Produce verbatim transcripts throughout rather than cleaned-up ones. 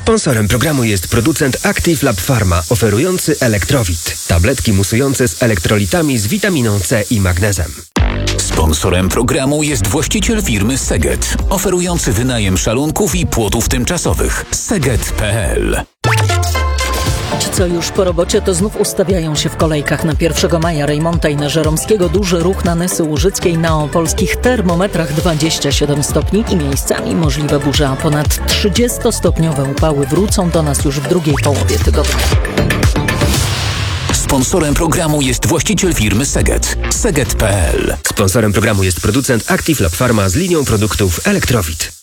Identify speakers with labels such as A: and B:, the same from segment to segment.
A: Sponsorem programu jest producent Active Lab Pharma, oferujący Elektrowit. Tabletki musujące z elektrolitami z witaminą C i magnezem.
B: Sponsorem programu jest właściciel firmy Seget, oferujący wynajem szalunków i płotów tymczasowych. seget kropka pe el.
C: Ci, co już po robocie, to znów ustawiają się w kolejkach na pierwszego maja Rejmonta i na Żeromskiego. Duży ruch na Nysy Łużyckiej, na opolskich termometrach dwadzieścia siedem stopni i miejscami możliwe burze, a ponad trzydziestostopniowe upały wrócą do nas już w drugiej połowie tygodnia.
B: Sponsorem programu jest właściciel firmy Seget. seget kropka pe el.
A: Sponsorem programu jest producent Active Lab Pharma z linią produktów Elektrowit.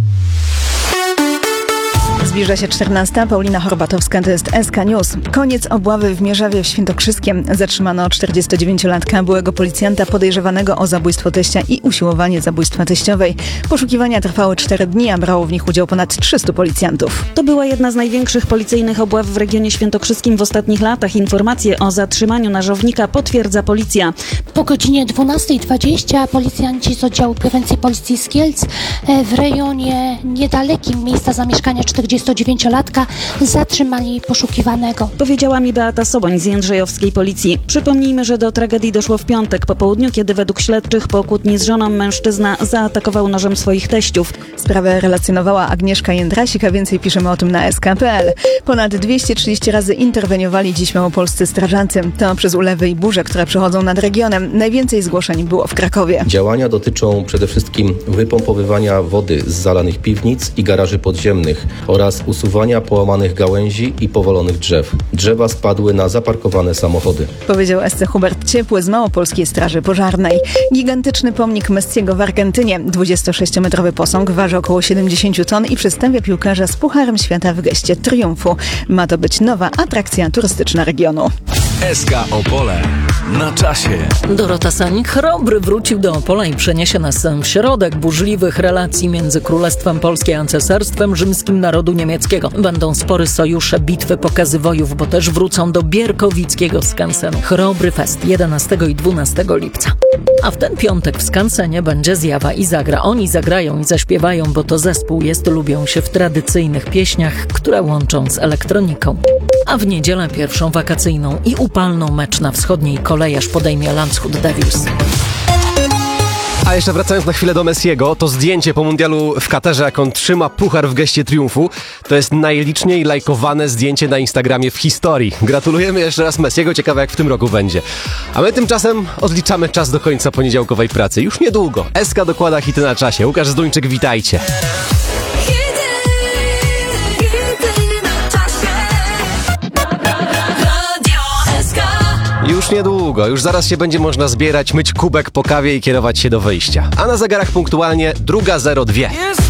D: Zbliża się czternasta. Paulina Horbatowska, to jest S K News. Koniec obławy w Mierzawie w Świętokrzyskiem. Zatrzymano czterdziestodziewięciolatka, byłego policjanta podejrzewanego o zabójstwo teścia i usiłowanie zabójstwa teściowej. Poszukiwania trwały cztery dni, a brało w nich udział ponad trzystu policjantów.
E: To była jedna z największych policyjnych obław w regionie świętokrzyskim w ostatnich latach. Informacje o zatrzymaniu nażownika potwierdza policja.
F: Po godzinie dwunastej dwadzieścia policjanci z oddziału prewencji policji z Kielc w rejonie niedalekim miejsca zamieszkania czterdziestodziewięciolatka zatrzymali poszukiwanego.
E: Powiedziała mi Beata Soboń z Jędrzejowskiej Policji. Przypomnijmy, że do tragedii doszło w piątek po południu, kiedy według śledczych po kłótni z żoną mężczyzna zaatakował nożem swoich teściów.
D: Sprawę relacjonowała Agnieszka Jędrasik, a więcej piszemy o tym na S K kropka pe el. Ponad dwieście trzydzieści razy interweniowali dziś małopolscy strażacy. To przez ulewy i burze, które przechodzą nad regionem. Najwięcej zgłoszeń było w Krakowie.
G: Działania dotyczą przede wszystkim wypompowywania wody z zalanych piwnic i garaży podziemnych oraz usuwania połamanych gałęzi i powalonych drzew. Drzewa spadły na zaparkowane samochody.
D: Powiedział S C Hubert Ciepły z Małopolskiej Straży Pożarnej. Gigantyczny pomnik Messiego w Argentynie. dwudziestosześciometrowy posąg waży około siedemdziesiąt ton i przedstawia piłkarza z Pucharem Świata w geście triumfu. Ma to być nowa atrakcja turystyczna regionu.
H: S K Opole. Na czasie.
C: Dorota Sanik. Chrobry wrócił do Opola i przeniesie nas w środek burzliwych relacji między Królestwem Polskim a Cesarstwem Rzymskim Narodu Niemieckiego. Będą spory, sojusze, bitwy, pokazy wojów, bo też wrócą do Bierkowickiego skansenu. Chrobry Fest jedenastego i dwunastego lipca. A w ten piątek w skansenie będzie Zjawa i zagra. Oni zagrają i zaśpiewają, bo to zespół jest, lubią się w tradycyjnych pieśniach, które łączą z elektroniką. A w niedzielę pierwszą wakacyjną i upalną mecz na wschodniej kolejarz podejmie Landshut Devils.
I: A jeszcze wracając na chwilę do Messiego, to zdjęcie po mundialu w Katarze, jak on trzyma puchar w geście triumfu, to jest najliczniej lajkowane zdjęcie na Instagramie w historii. Gratulujemy jeszcze raz Messiego, ciekawe jak w tym roku będzie. A my tymczasem odliczamy czas do końca poniedziałkowej pracy. Już niedługo. S K dokłada hity na czasie. Łukasz Zduńczyk, witajcie. Już niedługo, już zaraz się będzie można zbierać, myć kubek po kawie i kierować się do wyjścia. A na zegarach punktualnie druga zero dwie.